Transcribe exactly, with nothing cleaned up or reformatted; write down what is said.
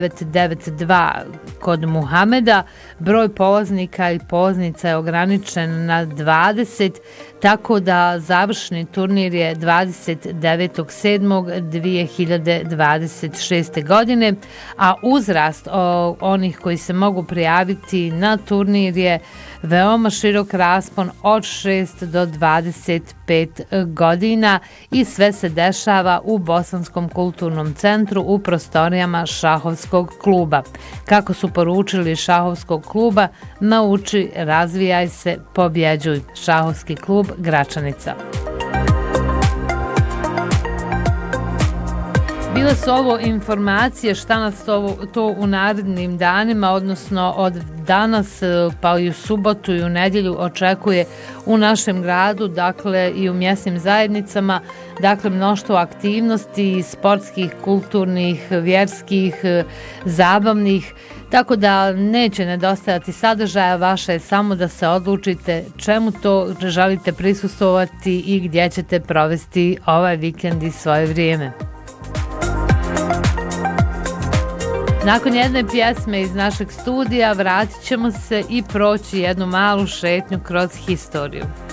devet devet dva kod Muhameda. Broj polaznika i polaznica je ograničen na dvadeset, tako da završni turnir je dvadeset devetog sedmog dve hiljade dvadeset šeste. godine, a uzrast o, onih koji se mogu prijaviti na turnir je veoma širok raspon od šest do dvadeset pet godina i sve se dešava u Bosanskom kulturnom centru u prostorijama šahovskog kluba. Kako su poručili šahovskog kluba, nauči, razvijaj se, pobjeđuj. Šahovski klub Gračanica. Bile su ovo informacije šta nas to, to u narednim danima, odnosno od danas pa i u subotu i u nedjelju očekuje u našem gradu, dakle i u mjesnim zajednicama, dakle mnoštvo aktivnosti sportskih, kulturnih, vjerskih, zabavnih, tako da neće nedostajati sadržaja, vaše je samo da se odlučite čemu to želite prisustvovati i gdje ćete provesti ovaj vikend i svoje vrijeme. Nakon jedne pjesme iz našeg studija vratit ćemo se i proći jednu malu šetnju kroz historiju.